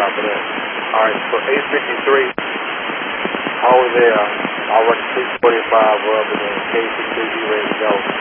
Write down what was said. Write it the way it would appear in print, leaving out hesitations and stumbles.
top of that. All right, so 853, hold there. I'll run 645 up and then KCTV ready to go.